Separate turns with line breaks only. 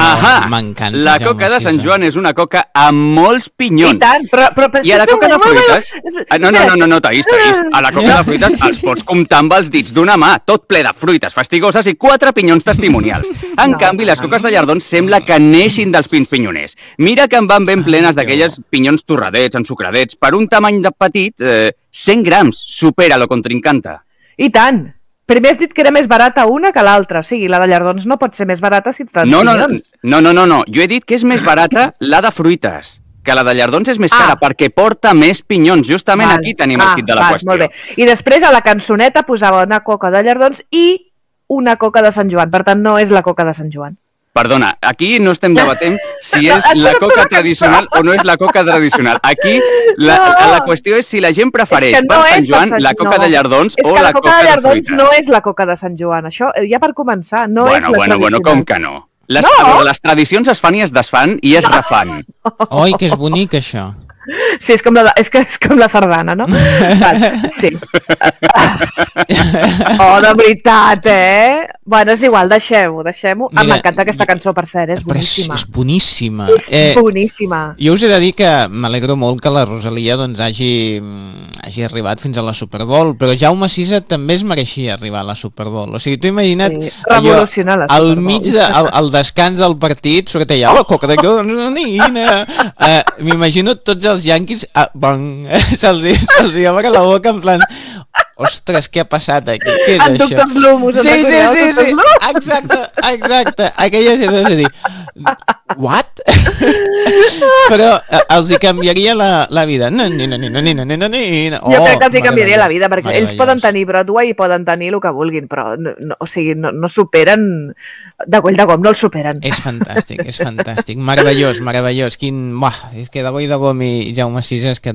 m'encanta.
La coca de Sant Joan és una coca amb molts pinyons.
I tant, però...
I a la coca de fruites... No, Taís. A la coca de fruites els pots comptar amb els dits d'una mà, tot ple de fruites fastigoses i 4 pinyons testimonials. En canvi, les coques de llardons sembla que neixin dels pins pinyoners. Mira que en van ben plenes d'aquelles pinyons torradets, ensucradets. Per un tamany de petit, 100 grams, supera lo contrincanta.
I tant. Primer has dit que era més barata una que l'altra. O sigui, la de llardons no pot ser més barata si tens pinyons.
No. Jo he dit que és més barata la de fruites, que la de llardons és més cara, perquè porta més pinyons. Justament aquí tenim el kit de la qüestió.
Molt bé. I després a la cançoneta posava una coca de llardons i una coca de Sant Joan. Per tant, no és la coca de Sant Joan.
Perdona, aquí no estem debatent si és la coca tradicional o no és la coca tradicional. Aquí la qüestió és si la gent prefereix per Sant Joan la coca de llardons o la coca de fruites. És que la coca de llardons
no és la coca de Sant Joan. Això, ja per començar, no és la tradicional.
Bueno, com que no? Les tradicions es fan i es desfan i es refan.
Oi, que és bonic, això.
Sí, és com la sardana, no? Sí. Oh, de veritat, Bueno, és igual, deixem-ho. M'encanta aquesta cançó, per cert, és boníssima.
És boníssima.
És boníssima.
Jo us he de dir que m'alegro molt que la Rosalia hagi arribat fins a la Super Bowl, però Jaume Sisa també es mereixia arribar a la Super Bowl. O sigui, t'ho imagina't
revolucionar la Super Bowl.
Al mig del descans del partit surt allà la coca de nina. M'imagino tots els yanquis se'ls hi obre la boca en plan... Ostres, què ha passat aquí? Què és
en
això?
Dr. Bloom, us en recordeu?
Sí. Exacte. Aquella gent és a dir... What? Però els hi canviaria la vida.
Jo crec que els hi canviaria la vida, perquè ells poden tenir Broadway i poden tenir el que vulguin, però no superen... De coll de gom, no el superen.
És fantàstic. Meravellós. És que de coll de gom i Jaume Sisa és que